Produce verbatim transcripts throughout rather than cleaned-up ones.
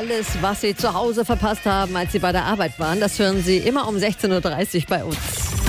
Alles, was Sie zu Hause verpasst haben, als Sie bei der Arbeit waren, das hören Sie immer um sechzehn Uhr dreißig bei uns.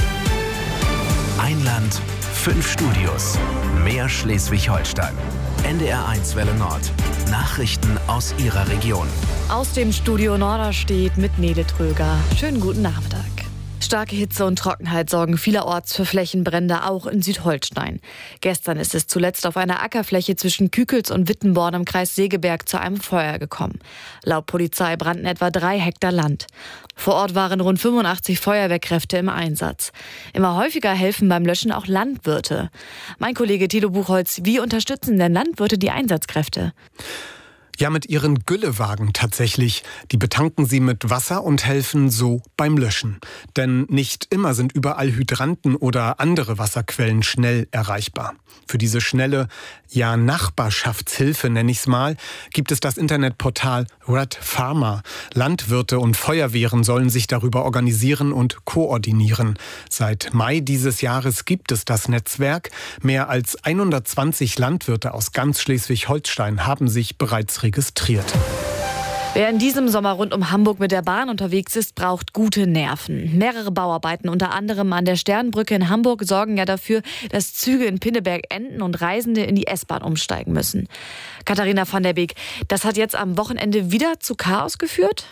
Ein Land, fünf Studios, mehr Schleswig-Holstein. N D R eins Welle Nord. Nachrichten aus Ihrer Region. Aus dem Studio Norderstedt mit Nele Tröger. Schönen guten Nachmittag. Starke Hitze und Trockenheit sorgen vielerorts für Flächenbrände, auch in Südholstein. Gestern ist es zuletzt auf einer Ackerfläche zwischen Kükels und Wittenborn im Kreis Segeberg zu einem Feuer gekommen. Laut Polizei brannten etwa drei Hektar Land. Vor Ort waren rund fünfundachtzig Feuerwehrkräfte im Einsatz. Immer häufiger helfen beim Löschen auch Landwirte. Mein Kollege Thilo Buchholz, wie unterstützen denn Landwirte die Einsatzkräfte? Ja, mit ihren Güllewagen tatsächlich. Die betanken sie mit Wasser und helfen so beim Löschen. Denn nicht immer sind überall Hydranten oder andere Wasserquellen schnell erreichbar. Für diese schnelle, ja Nachbarschaftshilfe nenne ich es mal, gibt es das Internetportal Red Farmer. Landwirte und Feuerwehren sollen sich darüber organisieren und koordinieren. Seit Mai dieses Jahres gibt es das Netzwerk. Mehr als hundertzwanzig Landwirte aus ganz Schleswig-Holstein haben sich bereits registriert. Wer in diesem Sommer rund um Hamburg mit der Bahn unterwegs ist, braucht gute Nerven. Mehrere Bauarbeiten, unter anderem an der Sternbrücke in Hamburg, sorgen ja dafür, dass Züge in Pinneberg enden und Reisende in die S-Bahn umsteigen müssen. Katharina van der Beek, das hat jetzt am Wochenende wieder zu Chaos geführt?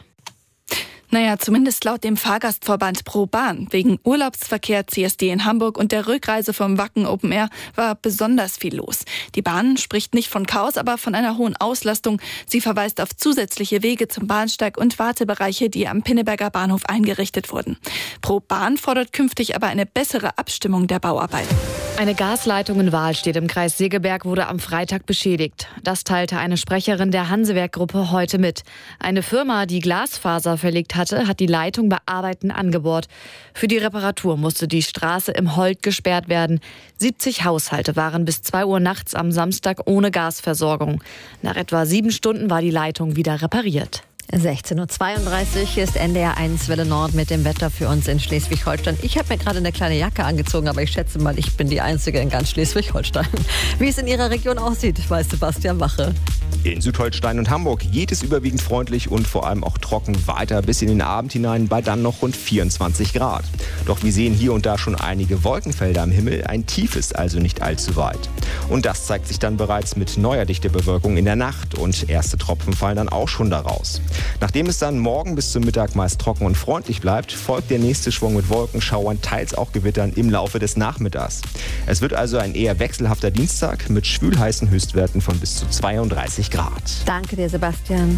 Naja, zumindest laut dem Fahrgastverband Pro Bahn. Wegen Urlaubsverkehr C S D in Hamburg und der Rückreise vom Wacken Open Air war besonders viel los. Die Bahn spricht nicht von Chaos, aber von einer hohen Auslastung. Sie verweist auf zusätzliche Wege zum Bahnsteig und Wartebereiche, die am Pinneberger Bahnhof eingerichtet wurden. Pro Bahn fordert künftig aber eine bessere Abstimmung der Bauarbeiten. Eine Gasleitung in Wahlstedt im Kreis Segeberg wurde am Freitag beschädigt. Das teilte eine Sprecherin der Hansewerk-Gruppe heute mit. Eine Firma, die Glasfaser verlegt hatte, hat die Leitung bei Arbeiten angebohrt. Für die Reparatur musste die Straße im Holt gesperrt werden. siebzig Haushalte waren bis zwei Uhr nachts am Samstag ohne Gasversorgung. Nach etwa sieben Stunden war die Leitung wieder repariert. sechzehn Uhr zweiunddreißig ist N D R eins Welle Nord mit dem Wetter für uns in Schleswig-Holstein. Ich habe mir gerade eine kleine Jacke angezogen, aber ich schätze mal, ich bin die Einzige in ganz Schleswig-Holstein. Wie es in Ihrer Region aussieht, weiß Sebastian Wache. In Südholstein und Hamburg geht es überwiegend freundlich und vor allem auch trocken weiter bis in den Abend hinein bei dann noch rund vierundzwanzig Grad. Doch wir sehen hier und da schon einige Wolkenfelder am Himmel. Ein Tief ist also nicht allzu weit. Und das zeigt sich dann bereits mit neuer Dichtebewölkung in der Nacht und erste Tropfen fallen dann auch schon daraus. Nachdem es dann morgen bis zum Mittag meist trocken und freundlich bleibt, folgt der nächste Schwung mit Wolkenschauern, teils auch Gewittern im Laufe des Nachmittags. Es wird also ein eher wechselhafter Dienstag mit schwülheißen Höchstwerten von bis zu zweiunddreißig Grad. Danke dir, Sebastian.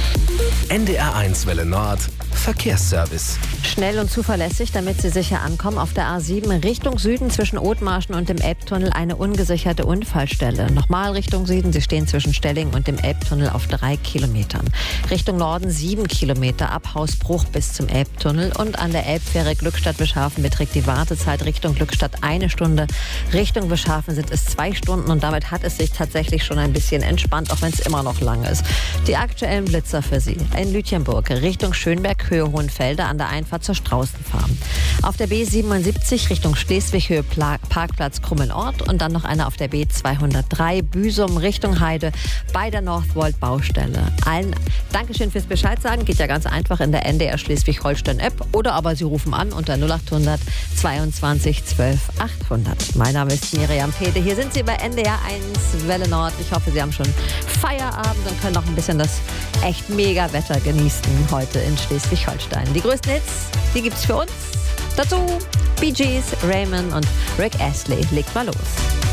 N D R eins Welle Nord. Verkehrsservice. Schnell und zuverlässig, damit Sie sicher ankommen. Auf der A sieben Richtung Süden zwischen Othmarschen und dem Elbtunnel eine ungesicherte Unfallstelle. Nochmal Richtung Süden, Sie stehen zwischen Stelling und dem Elbtunnel auf drei Kilometern. Richtung Norden sieben Kilometer ab Hausbruch bis zum Elbtunnel. Und an der Elbfähre Glückstadt-Wischhafen beträgt die Wartezeit Richtung Glückstadt eine Stunde. Richtung Wischhafen sind es zwei Stunden und damit hat es sich tatsächlich schon ein bisschen entspannt, auch wenn es immer noch lang ist. Die aktuellen Blitzer für Sie. In Lütjenburg Richtung Schönberg, Höhe Hohenfelde an der Einfahrt zur Straußenfarm. Auf der B siebenundsiebzig Richtung Schleswig, Höhe Pla- Parkplatz Krummenort und dann noch eine auf der B zweihundertdrei Büsum Richtung Heide bei der Northvolt Baustelle. Allen Dankeschön fürs Bescheid sagen. Geht ja ganz einfach in der N D R Schleswig-Holstein App oder aber Sie rufen an unter null acht hundert zweiundzwanzig zwölf achthundert. Mein Name ist Miriam Pede. Hier sind Sie bei N D R eins Welle Nord. Ich hoffe, Sie haben schon Feierabend und können noch ein bisschen das echt mega Wetter genießen heute in Schleswig-Holstein. Die größten Hits, die gibt's für uns. Dazu Bee Gees, Raymond und Rick Astley. Legt mal los.